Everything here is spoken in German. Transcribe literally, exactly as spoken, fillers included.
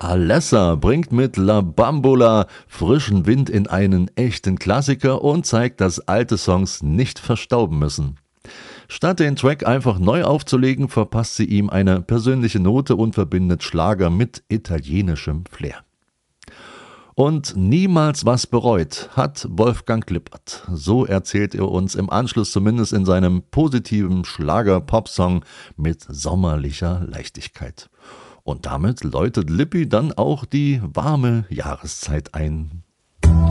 Alessa bringt mit La Bambola frischen Wind in einen echten Klassiker und zeigt, dass alte Songs nicht verstauben müssen. Statt den Track einfach neu aufzulegen, verpasst sie ihm eine persönliche Note und verbindet Schlager mit italienischem Flair. Und niemals was bereut, hat Wolfgang Lippert. So erzählt er uns im Anschluss zumindest in seinem positiven Schlager-Pop-Song mit sommerlicher Leichtigkeit. Und damit läutet Lippi dann auch die warme Jahreszeit ein.